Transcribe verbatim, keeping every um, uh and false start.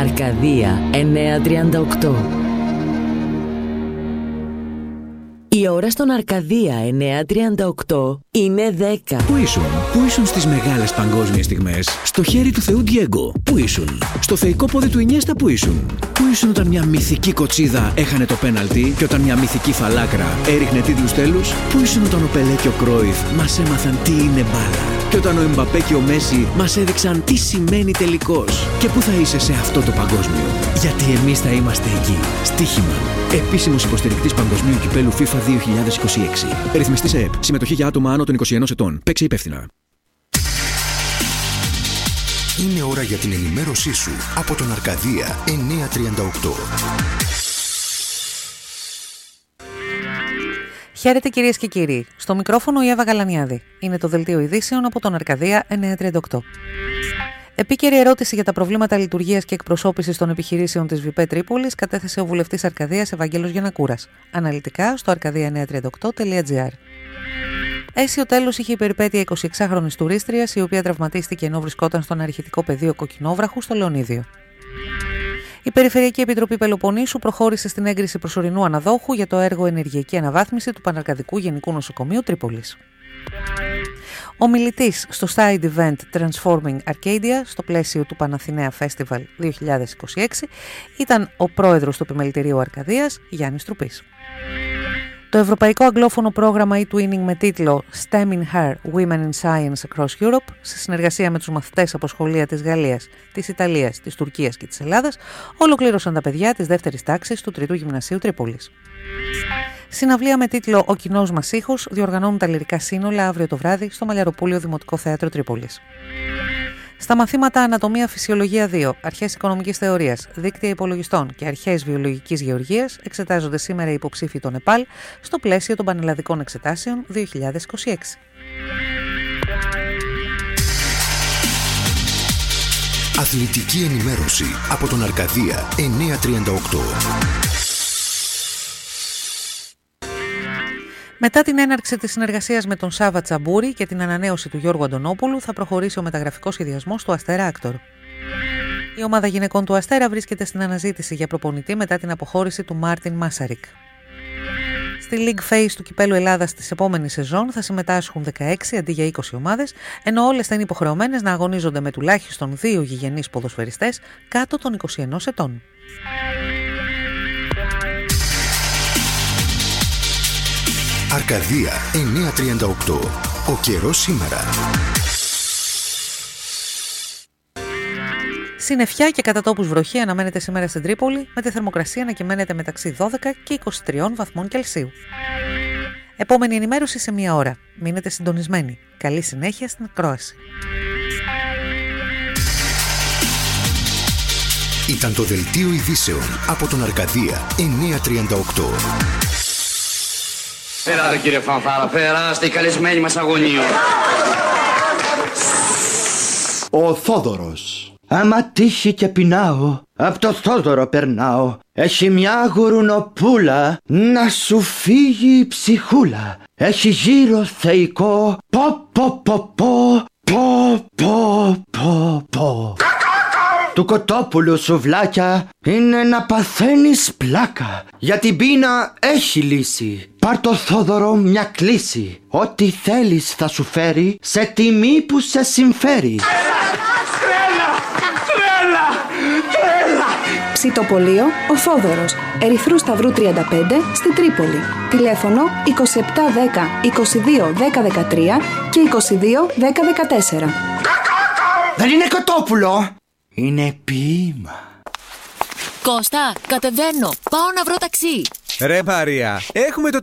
Αρκαδία εννιακόσια τριάντα οκτώ. Η ώρα στον Αρκαδία εννιακόσια τριάντα οκτώ είναι δέκα. Πού ήσουν, πού ήσουν στις μεγάλες παγκόσμιες στιγμές? Στο χέρι του Θεού Ντιέγκο, πού ήσουν? Στο θεϊκό πόδι του Ινιέστα, πού ήσουν? Πού ήσουν όταν μια μυθική κοτσίδα έχανε το πέναλτι και όταν μια μυθική φαλάκρα έριχνε τίτλους τέλους? Πού ήσουν όταν ο Πελέ και ο Κρόιφ μας έμαθαν τι είναι μπάλα? Και όταν ο Εμπαπέ και ο Μέση μας έδειξαν τι σημαίνει τελικός? Και πού θα είσαι σε αυτό το παγκόσμιο? Γιατί εμείς θα είμαστε εκεί. Στοίχημα. Επίσημος υποστηρικτής Παγκοσμίου Κυπέλου FIFA δύο χιλιάδες είκοσι έξι. Ρυθμιστής ΕΕΠ. Συμμετοχή για άτομα άνω των είκοσι ενός ετών. Παίξε υπεύθυνα. Είναι ώρα για την ενημέρωσή σου από τον Αρκαδία εννιακόσια τριάντα οκτώ. Χαίρετε κυρίες και κύριοι. Στο μικρόφωνο η Εύα Γαλανιάδη. Είναι το δελτίο ειδήσεων από τον Αρκαδία εννιακόσια τριάντα οκτώ. Επίκαιρη ερώτηση για τα προβλήματα λειτουργίας και εκπροσώπησης των επιχειρήσεων της ΒΠ Τρίπολης κατέθεσε ο βουλευτής Αρκαδίας Ευαγγέλος Γιαννακούρας. Αναλυτικά στο αρκαδία εννιακόσια τριάντα οκτώ τελεία τζι άρ. Αίσιο τέλος είχε η περιπέτεια εικοσιεξάχρονης τουρίστριας, η οποία τραυματίστηκε ενώ βρισκόταν στον αρχιτικό πεδίο Κοκκινόβραχου στο Λεωνίδιο. Η Περιφερειακή Επιτροπή Πελοποννήσου προχώρησε στην έγκριση προσωρινού αναδόχου για το έργο Ενεργειακή Αναβάθμιση του Παναρκαδικού Γενικού Νοσοκομείου Τρίπολης. Ο μιλητής στο side event Transforming Arcadia στο πλαίσιο του Παναθηναία Festival δύο χιλιάδες είκοσι έξι ήταν ο πρόεδρος του Επιμελητηρίου Αρκαδίας, Γιάννης Τρουπής. Το ευρωπαϊκό αγγλόφωνο πρόγραμμα e-twinning με τίτλο STEM in Her Women in Science Across Europe, σε συνεργασία με τους μαθητές από σχολεία της Γαλλίας, της Ιταλίας, της Τουρκίας και της Ελλάδας, ολοκλήρωσαν τα παιδιά της δεύτερης τάξης του Τρίτου Γυμνασίου Τρίπολης. Συναυλία με τίτλο «Ο κοινός μας ήχος» διοργανώνουν τα λυρικά σύνολα αύριο το βράδυ στο Μαλιαροπούλιο Δημοτικό Θέατρο Τρίπολης. Στα μαθήματα Ανατομία Φυσιολογία δύο, Αρχές Οικονομικής Θεωρίας, Δίκτυα Υπολογιστών και Αρχές Βιολογικής Γεωργίας εξετάζονται σήμερα οι υποψήφοι των ΕΠΑΛ στο πλαίσιο των Πανελλαδικών Εξετάσεων δύο χιλιάδες είκοσι έξι. Αθλητική ενημέρωση από τον Αρκαδία εννιακόσια τριάντα οκτώ. Μετά την έναρξη της συνεργασίας με τον Σάβα Τσαμπούρη και την ανανέωση του Γιώργου Αντωνόπουλου, θα προχωρήσει ο μεταγραφικός σχεδιασμός του Αστέρα Άκτορ. Η ομάδα γυναικών του Αστέρα βρίσκεται στην αναζήτηση για προπονητή μετά την αποχώρηση του Μάρτιν Μάσαρικ. Στη League Phase του Κυπέλλου Ελλάδας της επόμενης σεζόν θα συμμετάσχουν δεκαέξι αντί για είκοσι ομάδες, ενώ όλες θα είναι υποχρεωμένες να αγωνίζονται με τουλάχιστον δύο γηγενείς ποδοσφαιριστές κάτω των είκοσι ενός ετών. Αρκαδία εννιακόσια τριάντα οκτώ. Ο καιρός σήμερα. Συννεφιά και κατά τόπους βροχή αναμένεται σήμερα στην Τρίπολη, με τη θερμοκρασία να κυμαίνεται μεταξύ δώδεκα και είκοσι τρία βαθμών Κελσίου. Επόμενη ενημέρωση σε μία ώρα. Μείνετε συντονισμένοι. Καλή συνέχεια στην ακρόαση. Ήταν το δελτίο ειδήσεων από τον Αρκαδία εννιακόσια τριάντα οκτώ. Περάτε κύριε Φανφάρα, περάστε, οι καλεσμένοι μας αγωνίων. Ο Θόδωρος. Άμα τύχει και πεινάω, απ' το Θόδωρο περνάω. Έχει μια γουρουνοπούλα, να σου φύγει η ψυχούλα. Έχει γύρο θεϊκό, πο πο πο πο, πο πο πο πο. Του κοτόπουλου σουβλάκια είναι να παθαίνεις πλάκα. Για την πείνα έχει λύση. Πάρ' το Θόδωρο μια κλίση. Ό,τι θέλεις θα σου φέρει σε τιμή που σε συμφέρει. Τρέλα! Τρέλα! Τρέλα! Ψητοπολείο Ο Θόδωρος, Ερυθρού Σταυρού τριάντα πέντε στη Τρίπολη. Τηλέφωνο είκοσι επτά δέκα είκοσι δύο δέκα δεκατρία και είκοσι δύο δέκα δεκατέσσερα. Δεν είναι κοτόπουλο! Είναι ποίημα. Κώστα, κατεβαίνω. Πάω να βρω ταξί. Ρε Μαρία, έχουμε το